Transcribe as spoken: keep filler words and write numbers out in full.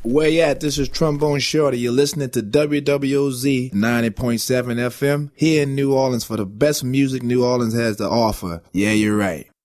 Where you at? This is Trombone Shorty. You're listening to W W O Z ninety point seven F M here in New Orleans for the best music New Orleans has to offer. Yeah, you're right.